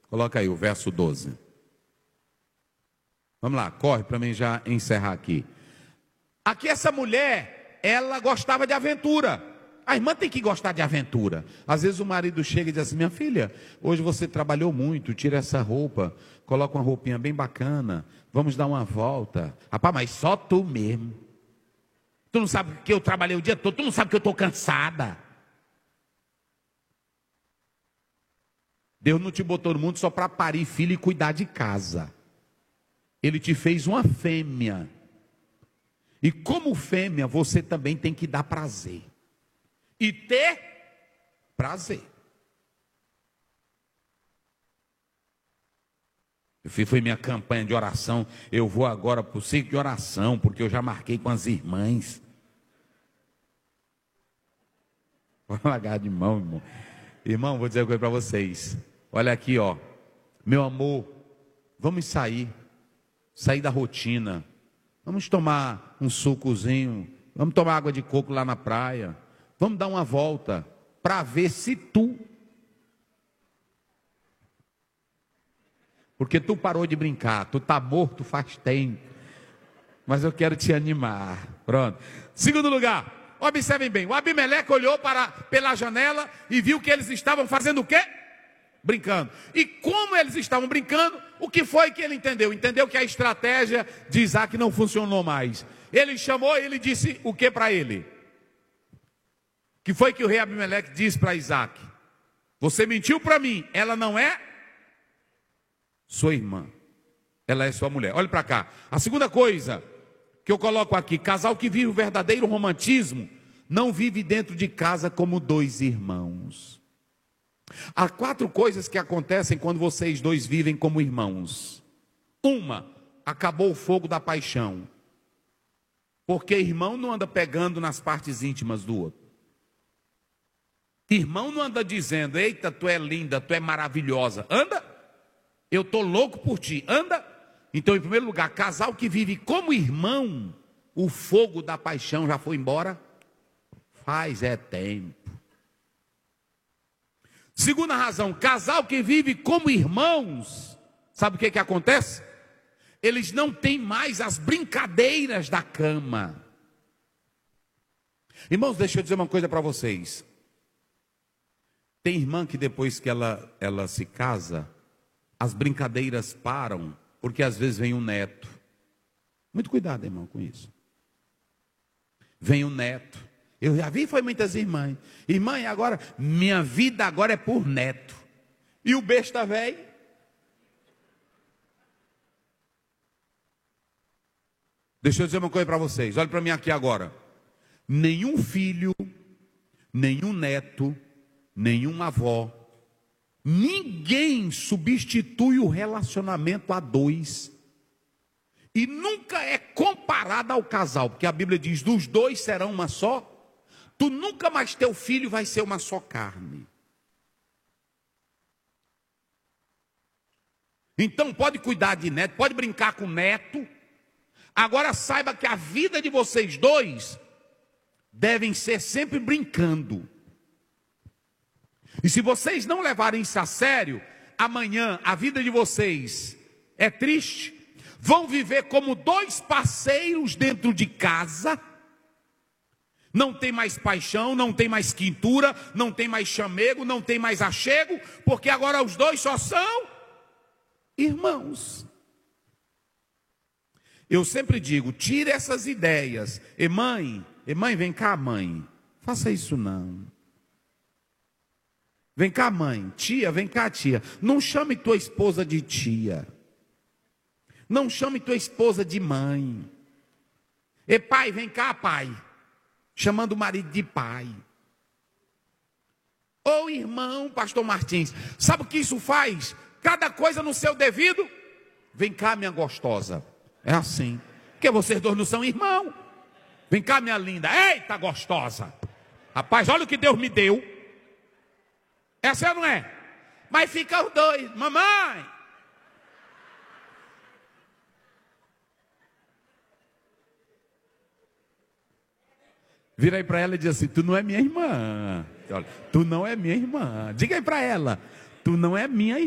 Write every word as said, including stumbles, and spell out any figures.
Coloca aí o verso doze. Vamos lá, corre para mim já encerrar aqui. Aqui essa mulher, ela gostava de aventura. A irmã tem que gostar de aventura. Às vezes o marido chega e diz assim: minha filha, hoje você trabalhou muito, tira essa roupa, coloca uma roupinha bem bacana, vamos dar uma volta. Rapaz, mas só tu mesmo. Tu não sabe que eu trabalhei o dia todo, tu não sabe que eu estou cansada. Deus não te botou no mundo só para parir filho e cuidar de casa. Ele te fez uma fêmea. E como fêmea, você também tem que dar prazer. E ter prazer. Eu fiz, foi minha campanha de oração. Eu vou agora para o ciclo de oração, porque eu já marquei com as irmãs. Vou largar de mão, irmão. Irmão, vou dizer uma coisa para vocês. Olha aqui, ó. Meu amor, vamos sair. Sair da rotina. Vamos tomar um sucozinho. Vamos tomar água de coco lá na praia. Vamos dar uma volta para ver se tu, porque tu parou de brincar, tu tá morto faz tempo, mas eu quero te animar. Pronto. Segundo lugar, observem bem, o Abimeleque olhou para, pela janela e viu que eles estavam fazendo o quê? Brincando. E como eles estavam brincando, o que foi que ele entendeu? Entendeu que a estratégia de Isaac não funcionou mais. Ele chamou e ele disse o que para ele? Que foi que o rei Abimeleque disse para Isaac: você mentiu para mim, ela não é sua irmã, ela é sua mulher. Olha para cá. A segunda coisa que eu coloco aqui: casal que vive o verdadeiro romantismo não vive dentro de casa como dois irmãos. Há quatro coisas que acontecem quando vocês dois vivem como irmãos. Uma, acabou o fogo da paixão, porque irmão não anda pegando nas partes íntimas do outro. Irmão não anda dizendo: eita, tu é linda, tu é maravilhosa. Anda? Eu estou louco por ti. Anda? Então, em primeiro lugar, casal que vive como irmão, o fogo da paixão já foi embora? Faz é tempo. Segunda razão, casal que vive como irmãos, sabe o que que acontece? Eles não têm mais as brincadeiras da cama. Irmãos, deixa eu dizer uma coisa para vocês. Tem irmã que depois que ela, ela se casa, as brincadeiras param, porque às vezes vem um neto. Muito cuidado, irmão, com isso. Vem um neto. Eu já vi, foi muitas irmãs. Irmã, e agora, minha vida agora é por neto. E o besta velho? Deixa eu dizer uma coisa para vocês. Olha para mim aqui agora. Nenhum filho, nenhum neto, nenhuma avó, ninguém substitui o relacionamento a dois. E nunca é comparado ao casal, porque a Bíblia diz: dos dois serão uma só. Tu nunca mais, teu filho vai ser uma só carne. Então pode cuidar de neto, pode brincar com neto. Agora saiba que a vida de vocês dois devem ser sempre brincando. E se vocês não levarem isso a sério, amanhã a vida de vocês é triste. Vão viver como dois parceiros dentro de casa. Não tem mais paixão, não tem mais quintura, não tem mais chamego, não tem mais achego, porque agora os dois só são irmãos. Eu sempre digo: tire essas ideias. E mãe, e mãe, vem cá, mãe, faça isso não. Vem cá, mãe. Tia, vem cá, tia. Não chame tua esposa de tia. Não chame tua esposa de mãe. E pai, vem cá, pai. Chamando o marido de pai. Ô irmão, pastor Martins, sabe o que isso faz? Cada coisa no seu devido. Vem cá, minha gostosa. É assim. Porque vocês dois não são irmãos. Vem cá, minha linda. Eita, gostosa. Rapaz, olha o que Deus me deu. Essa não é? Mas fica os dois. Mamãe. Vira aí para ela e diz assim: tu não é minha irmã. Olha, tu não é minha irmã. Diga aí para ela: tu não é minha irmã.